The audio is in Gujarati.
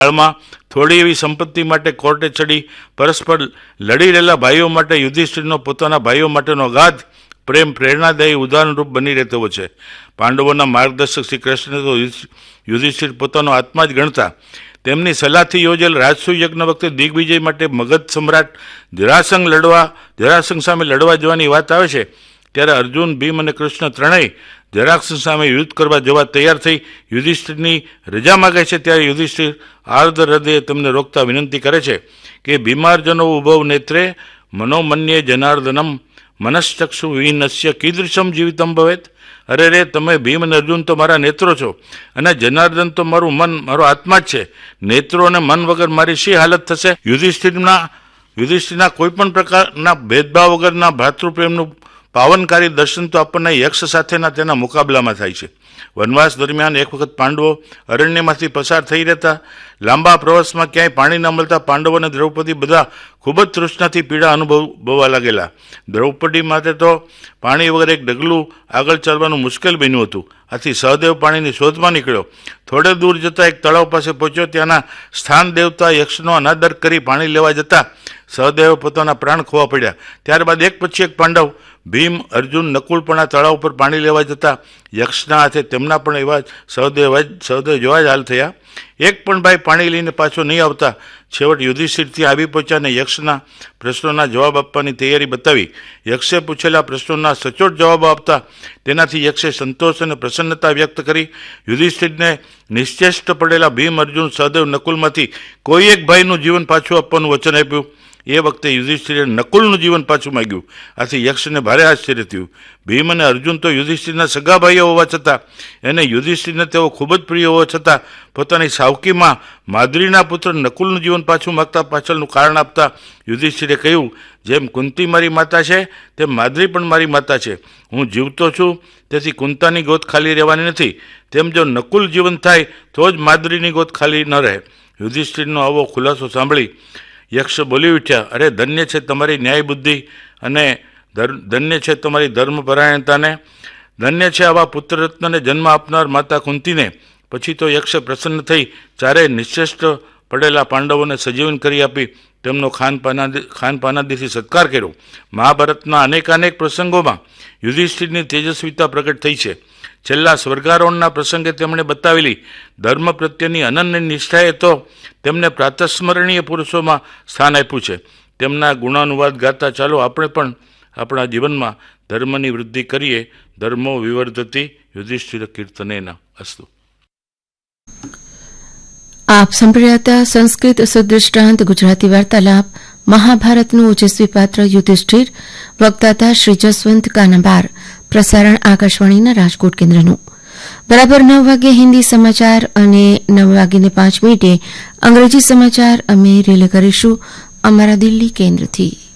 કાળમાં થોડી એવી સંપત્તિ માટે કોર્ટે ચડી પરસ્પર લડી રહેલા ભાઈઓ માટે યુધિષ્ઠિરનો પોતાના ભાઈઓ માટેનો અગાધ પ્રેમ પ્રેરણાદાયી ઉદાહરણરૂપ બની રહેતો છે. પાંડવોના માર્ગદર્શક શ્રી કૃષ્ણ તો યુધિષ્ઠિર પોતાનો આત્મા જ ગણતા. તેમની સલાહથી યોજેલ રાજસૂય યજ્ઞ વખતે દિગ્વિજય માટે મગધ સમ્રાટ જરાસંઘ સામે લડવા જવાની વાત આવે છે ત્યારે અર્જુન, ભીમ અને કૃષ્ણ ત્રણેય જરાસંઘ સામે યુદ્ધ કરવા જવા તૈયાર થઈ યુધિષ્ઠિરની રજા માગે છે. ત્યારે યુધિષ્ઠિર આર્ધ હૃદયે તેમને રોકતા વિનંતી કરે છે કે ભીમાર્જનો ઉભવ નેત્રે મનોમન્યે જનાર્દનમ મનશ્ચક્ષુ વિનશ્ય કીદૃશમ જીવિતમ ભવેત. અરે રે, તમે ભીમ અને અર્જુન તો મારા નેત્રો છો અને જનાર્દન તો મારું મન, મારો આત્મા જ છે. નેત્રો અને મન વગર મારી શી હાલત થશે? યુધિષ્ઠિરના કોઈ પણ પ્રકારના ભેદભાવ વગરના ભાતૃપ્રેમનું પાવનકારી દર્શન તો આપણને યક્ષ સાથેના તેના મુકાબલામાં થાય છે. વનવાસ દરમિયાન એક વખત પાંડવો અરણ્યમાંથી પસાર થઈ રહેતા લાંબા પ્રવાસમાં ક્યાંય પાણી ન મળતા પાંડવો અને દ્રૌપદી બધા ખૂબ જ તૃષ્ણાથી પીડા અનુભવવા લાગેલા. દ્રૌપદી માટે તો પાણી વગર એક ડગલું આગળ ચાલવાનું મુશ્કેલ બન્યું હતું. આથી સહદેવ પાણીની શોધમાં નીકળ્યો. થોડે દૂર જતાં એક તળાવ પાસે પહોંચ્યો. ત્યાંના સ્થાન દેવતા યક્ષનો અનાદર કરી પાણી લેવા જતા સહદેવે પોતાના પ્રાણ ખોવા પડ્યા. ત્યારબાદ એક પછી એક પાંડવ ભીમ, અર્જુન, નકુલ પણ આ તળાવ પર પાણી લેવા જતા યક્ષના હાથે તેમના પણ એવા સહદેવ જેવા જ હાલ થયા. એક પણ ભાઈ પાણી લઈને પાછો નહીં આવતા છેવટ યુધિષ્ઠિરથી આવી પહોંચ્યા અને યક્ષના પ્રશ્નોના જવાબ આપવાની તૈયારી બતાવી. યક્ષે પૂછેલા પ્રશ્નોના સચોટ જવાબો આપતા તેનાથી યક્ષે સંતોષ અને પ્રસન્નતા વ્યક્ત કરી યુધિષ્ઠિરને નિશ્ચેષ્ટ પડેલા ભીમ, અર્જુન, સહદેવ, નકુલમાંથી કોઈ એક ભાઈનું જીવન પાછું આપવાનું વચન આપ્યું. એ વખતે યુધિષ્ઠિરે નકુલનું જીવન પાછું માગ્યું. આથી યક્ષને ભારે આશ્ચર્ય થયું. ભીમ અને અર્જુન તો યુધિષ્ઠિરના સગા ભાઈઓ હોવા છતાં એને યુધિષ્ઠિરને તેઓ ખૂબ જ પ્રિય હોવા છતાં પોતાની સાવકીમાં માદ્રીના પુત્ર નકુલનું જીવન પાછું માગતા પાછળનું કારણ આપતા યુધિષ્ઠિરે કહ્યું, જેમ કુંતી મારી માતા છે તેમ માદ્રી પણ મારી માતા છે. હું જીવતો છું તેથી કુંતાની ગોદ ખાલી રહેવાની નથી. તેમ જો નકુલ જીવન થાય તો જ માદ્રીની ગોદ ખાલી ન રહે. યુધિષ્ઠિરનો આવો ખુલાસો સાંભળી યક્ષ બોલી ઉઠ્યા, અરે ધન્ય છે તમારી ન્યાય બુદ્ધિ અને ધન્ય છે તમારી ધર્મપરાયણતાને, ધન્ય છે આવા પુત્રરત્નને જન્મ આપનાર માતા કુંતીને. પછી તો યક્ષે પ્રસન્ન થઈ ચારે નિશ્ચેષ્ટ પડેલા પાંડવોને સજીવન કરી આપી તેમનો ખાનપાનાદીથી સત્કાર કર્યો. મહાભારતના અનેકાનેક પ્રસંગોમાં યુધિષ્ઠિરની તેજસ્વીતા પ્રગટ થઈ છે. છેલ્લા સ્વર્ગારોહણના પ્રસંગે તેમણે બતાવેલી ધર્મ પ્રત્યેની અનન્ય નિષ્ઠાએ તો તેમને પ્રાતસ્મરણીય પુરુષોમાં સ્થાન આપ્યું છે. તેમના ગુણાનુવાદ ગાતા ચાલો આપણે પણ આપણા જીવનમાં ધર્મની વૃદ્ધિ કરીએ. ધર્મો વિવર્ધતી યુધિષ્ઠિર કીર્તનેન અસ્તુ. આપ સાંભળ્યા હતા સંસ્કૃત સુદૃષ્ટાંત ગુજરાતી વાર્તાલાપ મહાભારતનું ઓજસ્વી પાત્ર યુધિષ્ઠિર. વક્તા હતા શ્રી જસવંત કાનાબાર. પ્રસારણ આકાશવાણીના રાજકોટ કેન્દ્રનું. બરાબર 9 વાગે હિન્દી સમાચાર અને 9:05 અંગ્રેજી સમાચાર અમે રિલે કરીશું અમારા દિલ્હી કેન્દ્રથી.